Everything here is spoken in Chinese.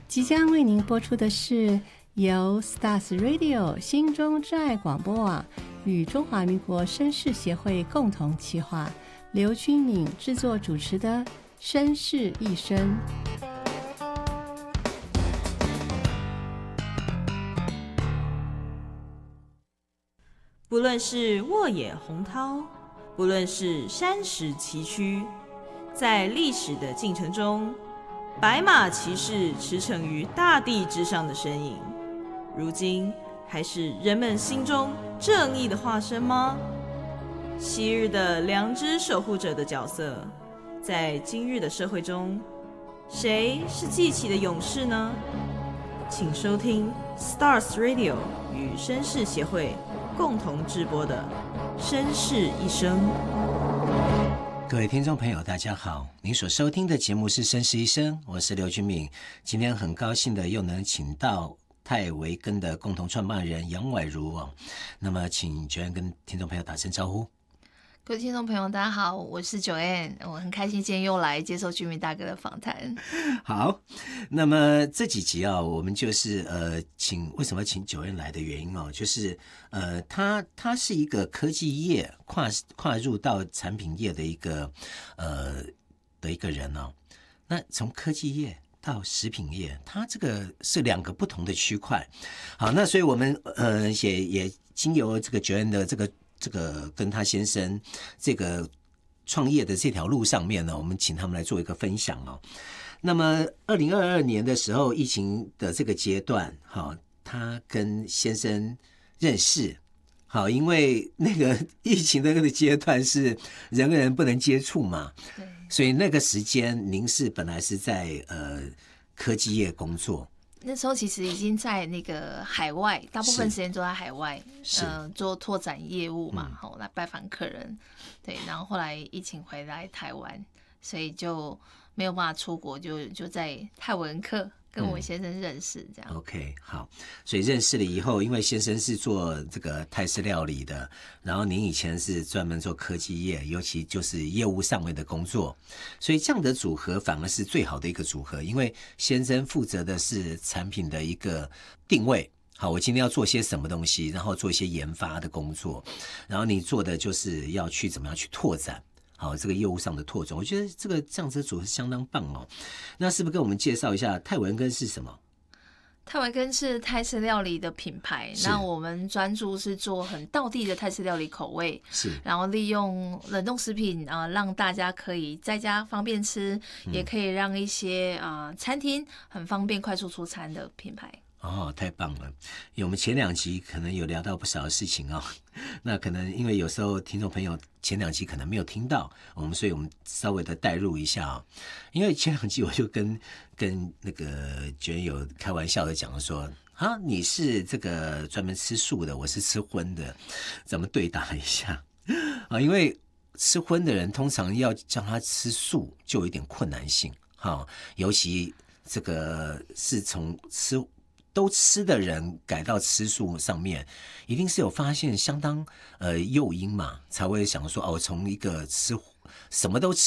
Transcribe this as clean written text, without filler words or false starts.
即将为您播出的是由 Stars Radio 心中之爱广播网与中华民国绅士协会共同企划，刘君敏制作主持的《绅士一生》。 不论是沃野洪涛，不论是山石崎岖，在历史的进程中，白马骑士驰骋于大地之上的身影，如今还是人们心中正义的化身吗？昔日的良知守护者的角色，在今日的社会中，谁是记起的勇士呢？请收听 Stars Radio 与绅士协会共同制播的《绅士一生》。 各位听众朋友大家好，您所收听的节目是《绅士一生》，我是刘君敏。今天很高兴的又能请到泰维根的共同创办人杨婉如哦。那么请Joanne跟听众朋友打声招呼。 各位听众朋友大家好，我是Joanne，我很开心今天又来接受君敏大哥的访谈。 好，那么这几集啊，我们就是为什么请Joanne来的原因哦，就是他是一个科技业跨入到产品业的一个人哦。那从科技业到食品业，它这个是两个不同的区块。好，那所以我们也经由这个Joanne的这个跟他先生这个创业的这条路上面呢，我们请他们来做一个分享哦。那么2022年的时候，疫情的这个阶段，好，他跟先生认识，好，因为那个疫情的那个阶段是人跟人不能接触嘛，对，所以那个时间您本来是在科技业工作。 那时候其实已经在那个海外，大部分时间都在海外，做拓展业务嘛，来拜访客人，对。然后后来疫情回来台湾，所以就没有办法出国，就在泰文课跟我先生认识，这样。 OK， 好，所以认识了以后，因为先生是做这个泰式料理的，然后您以前是专门做科技业，尤其就是业务上面的工作，所以这样的组合反而是最好的一个组合，因为先生负责的是产品的一个定位。好，我今天要做些什么东西，然后做一些研发的工作，然后你做的就是要去怎么样去拓展。好，这个业务上的拓展，我觉得这样子的组合相当棒哦。那是不是跟我们介绍一下泰文根是什么？ 泰文根是泰式料理的品牌，那我们专注是做很道地的泰式料理口味，是，然后利用冷冻食品让大家可以在家方便吃，也可以让一些餐厅很方便快速出餐的品牌。 哦，太棒了！因为我们前两集可能有聊到不少的事情哦，那可能因为有时候听众朋友前两集可能没有听到，所以我们稍微的带入一下哦。因为前两集我就跟那个Joanne有开玩笑的讲说，你是这个专门吃素的，我是吃荤的，咱们对打一下啊。因为吃荤的人通常要叫他吃素就有一点困难性，尤其这个是从都吃的人改到吃素上面，一定是有发现相当诱因嘛，才会想说我从一个什么都吃